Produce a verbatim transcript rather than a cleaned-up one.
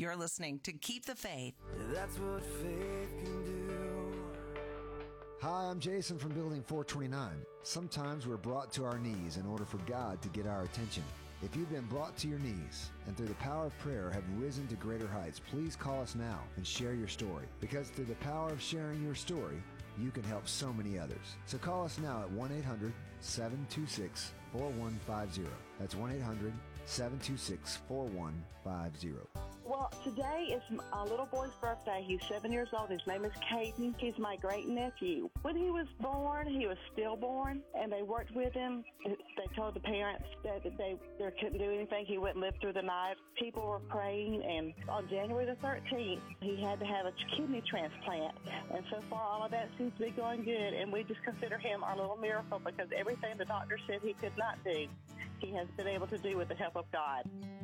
You're listening to Keep the Faith. That's what faith can do. Hi, I'm Jason from Building four twenty-nine. Sometimes we're brought to our knees in order for God to get our attention. If you've been brought to your knees and through the power of prayer have risen to greater heights, please call us now and share your story. Because through the power of sharing your story, you can help so many others. So call us now at one eight hundred, seven two six, four one five zero. That's one eight hundred, seven two six, four one five zero. Well, today is a little boy's birthday. He's seven years old. His name is Caden. He's my great-nephew. When he was born, he was stillborn, and they worked with him. They told the parents that they, they couldn't do anything. He wouldn't live through the night. People were praying, and on January the thirteenth, he had to have a kidney transplant. And so far, all of that seems to be going good, and we just consider him our little miracle because everything the doctor said he could not do, he has been able to do with the help of God.